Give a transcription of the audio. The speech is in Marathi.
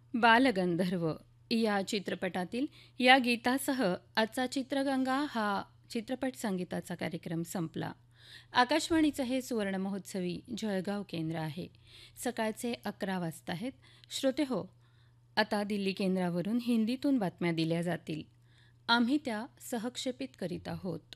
बालगंधर्व या चित्रपटातील या गीतासह आजचा चित्रगंगा हा चित्रपट संगीताचा कार्यक्रम संपला. आकाशवाणीचं हे सुवर्णमहोत्सवी जळगाव केंद्र आहे. सकाळचे 11 वाजता आहेत. श्रोते हो, आता दिल्ली केंद्रावरून हिंदीतून बातम्या दिल्या जातील. आम्ही त्या सहक्षेपित करीत आहोत.